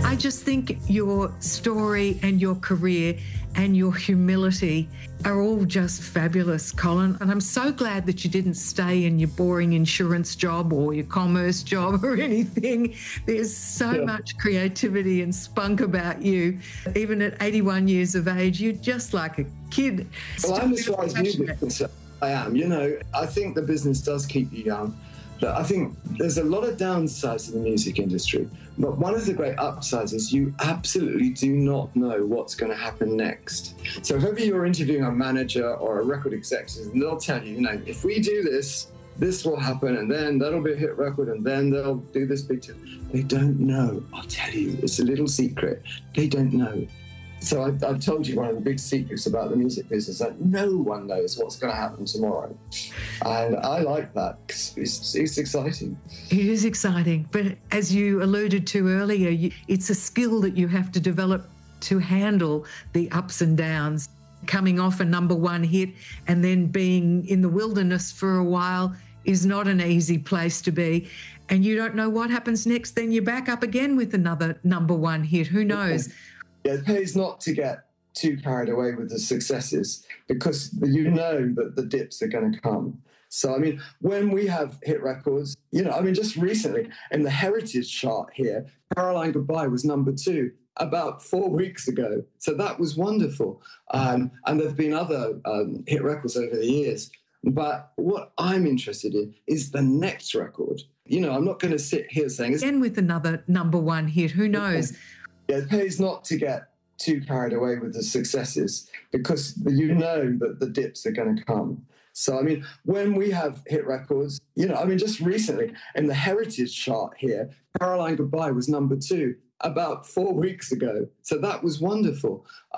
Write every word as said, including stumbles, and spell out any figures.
I just think your story and your career and your humility are all just fabulous, Colin. And I'm so glad that you didn't stay in your boring insurance job or your commerce job or anything. There's so yeah. much creativity and spunk about you. Even at eighty-one years of age, you're just like a kid. Well, I'm as far as music concerned. I am. You know, I think the business does keep you young. But I think there's a lot of downsides to the music industry, but one of the great upsides is you absolutely do not know what's going to happen next. So if ever you're interviewing a manager or a record executive, they'll tell you, you know, if we do this, this will happen, and then that'll be a hit record, and then they'll do this big tour. They don't know. I'll tell you, it's a little secret. They don't know. So I've, I've told you one of the big secrets about the music business, that no one knows what's going to happen tomorrow. And I like that because it's, it's exciting. It is exciting. But as you alluded to earlier, you, it's a skill that you have to develop to handle the ups and downs. Coming off a number one hit and then being in the wilderness for a while is not an easy place to be. And you don't know what happens next. Then you're back up again with another number one hit. Who knows? Yeah, it pays not to get too carried away with the successes because you know that the dips are going to come. So, I mean, when we have hit records, you know, I mean, just recently in the Heritage chart here, Caroline Goodbye was number two about four weeks ago. So that was wonderful. Um, and there have been other um, hit records over the years. But what I'm interested in is the next record. You know, I'm not going to sit here saying... Again with another number one hit, who knows? Yeah, it pays not to get too carried away with the successes because you know that the dips are going to come. So, I mean, when we have hit records, you know, I mean, just recently in the Heritage chart here, Caroline Goodbye was number two about four weeks ago. So that was wonderful.